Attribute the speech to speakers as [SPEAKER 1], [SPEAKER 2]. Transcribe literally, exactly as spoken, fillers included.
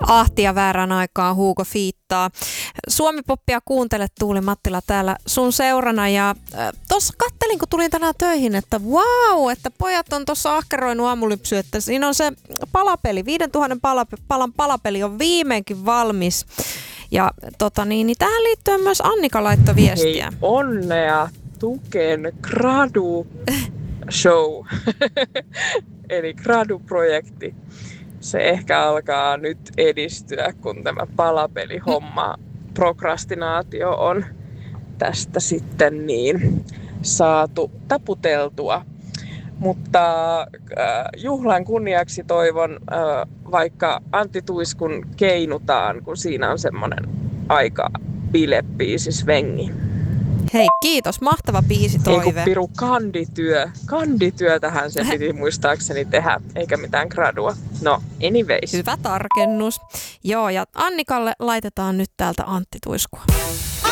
[SPEAKER 1] Ahtia väärään aikaan Hugo fiittaa. Suomi-poppia kuuntelet, Tuuli Mattila täällä sun seurana. Ja äh, tuossa kattelin, kun tulin tänään töihin, että vau, että pojat on tuossa ahkeroinut aamulypsy, että siinä on se palapeli, viidentuhannen pala, palan palapeli on viimeinkin valmis. Ja tota niin, niin tähän liittyen myös Annika laittoi viestiä.
[SPEAKER 2] Hei, onnea Tuken Gradu Show, eli Gradu-projekti. Se ehkä alkaa nyt edistyä, kun tämä palapelihomma, prokrastinaatio on tästä sitten niin saatu taputeltua. Mutta äh, juhlan kunniaksi toivon äh, vaikka Antti Tuiskun Keinutaan, kun siinä on semmoinen aika bilebiisi svengi.
[SPEAKER 1] Hei, kiitos. Mahtava biisitoive.
[SPEAKER 2] Ei kun piru kandityö. Kandityötähän se piti muistaakseni tehdä, eikä mitään gradua. No, anyways.
[SPEAKER 1] Hyvä tarkennus. Joo, ja Annikalle laitetaan nyt täältä Antti Tuiskua.